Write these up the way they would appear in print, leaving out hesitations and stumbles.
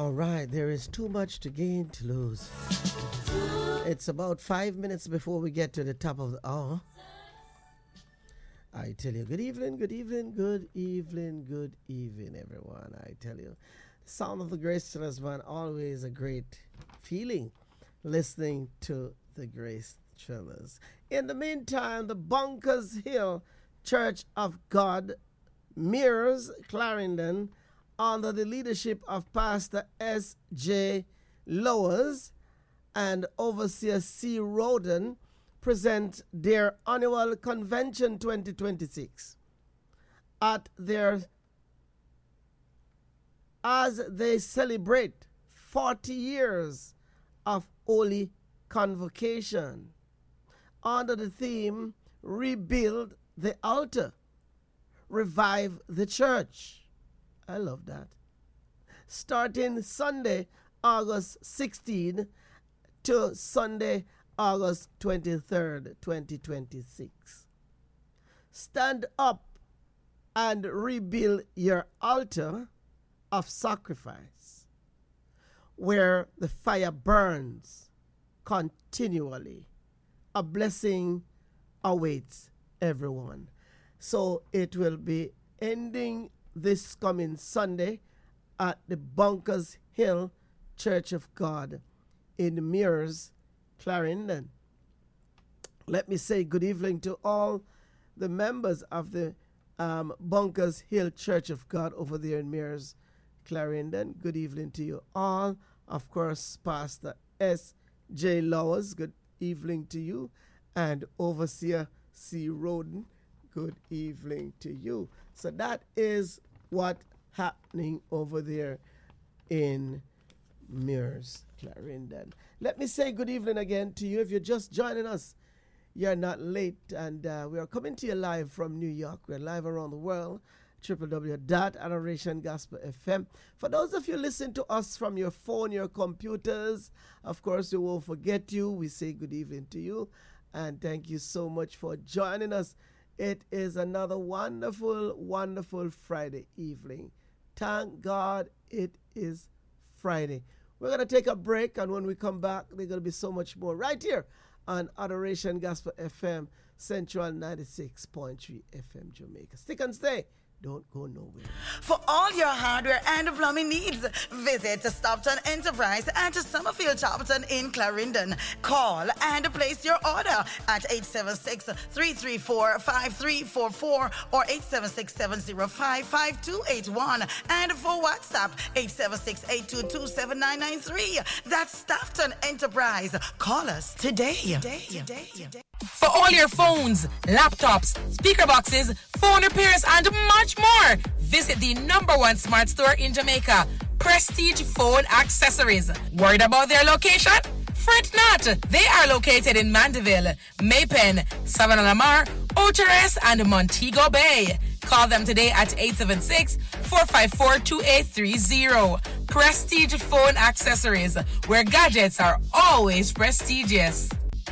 All right, there is too much to gain to lose. It's about 5 minutes before we get to the top of the hour. I tell you, good evening, good evening, good evening, good evening, everyone. I tell you, the sound of the Grace Chillers, man, always a great feeling listening to the Grace Chillers. In the meantime, the Bunkers Hill Church of God, Mears, Clarendon, under the leadership of Pastor S.J. Lowers and Overseer C. Roden, present their annual convention 2026 as they celebrate 40 years of Holy Convocation under the theme Rebuild the Altar, Revive the Church. I love that. Starting Sunday, August 16 to Sunday, August 23rd, 2026. Stand up and rebuild your altar of sacrifice, where the fire burns continually. A blessing awaits everyone. So it will be ending this coming Sunday at the Bunkers Hill Church of God in Mears, Clarendon. Let me say good evening to all the members of the Bunkers Hill Church of God over there in Mears, Clarendon. Good evening to you all. Of course, Pastor S.J. Lowers, good evening to you. And Overseer C. Roden, good evening to you. So that is what's happening over there in Mears, Clarendon. Let me say good evening again to you. If you're just joining us, you're not late, and we are coming to you live from New York. We're live around the world, www.adorationgospel.fm. For those of you listening to us from your phone, your computers, of course, we won't forget you. We say good evening to you, and thank you so much for joining us. It is another wonderful, wonderful Friday evening. Thank God it is Friday. We're going to take a break, and when we come back, there's going to be so much more right here on Adoration Gospel FM, Central 96.3 FM, Jamaica. Stick and stay. Don't go nowhere. For all your hardware and plumbing needs, visit Stockton Enterprise at Summerfield Charlton in Clarendon. Call and place your order at 876-334-5344 or 876-705-5281. And for WhatsApp, 876-822-7993. That's Stockton Enterprise. Call us today. For all your phones, laptops, speaker boxes, phone repairs, and much more, visit the #1 smart store in Jamaica, Prestige Phone Accessories. Worried about their location? Fret not. They are located in Mandeville, Maypen, Savannah Lamar, Oteres, and Montego Bay. Call them today at 876-454-2830. Prestige Phone Accessories, where gadgets are always prestigious.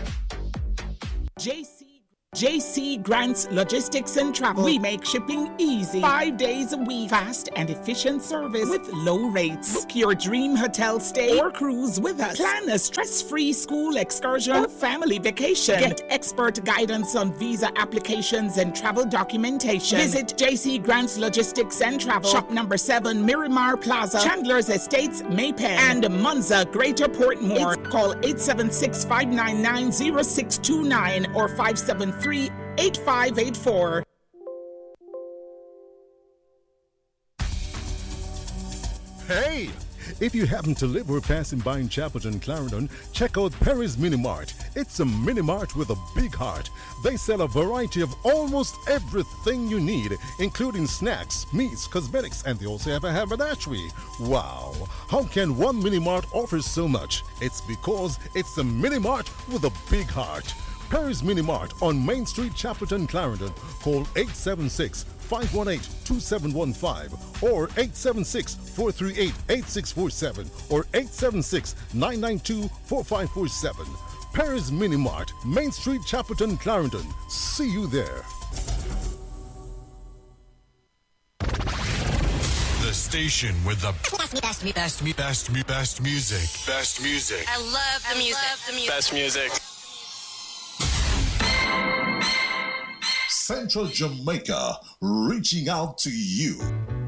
JC Grants Logistics and Travel. We make shipping easy. 5 days a week. Fast and efficient service with low rates. Book your dream hotel stay or cruise with us. Plan a stress-free school excursion or family vacation. Get expert guidance on visa applications and travel documentation. Visit JC Grants Logistics and Travel. Shop number 7, Miramar Plaza, Chandler's Estates, Maypen, and Monza, Greater Portmore. Call 876-599-0629 or 573-8584. Hey! If you happen to live or passing by in Chapelton, Clarendon, check out Perry's Mini Mart. It's a mini mart with a big heart. They sell a variety of almost everything you need, including snacks, meats, cosmetics, and they also have a haberdashery. Wow! How can one mini mart offer so much? It's because it's a mini mart with a big heart. Perry's Mini Mart on Main Street, Chapelton, Clarendon. Call 876-518-2715 or 876-438-8647 or 876-992-4547. Perry's Mini Mart, Main Street, Chapelton, Clarendon. See you there. The station with the best music. Best music. I love the music. Best music. Central Jamaica, reaching out to you.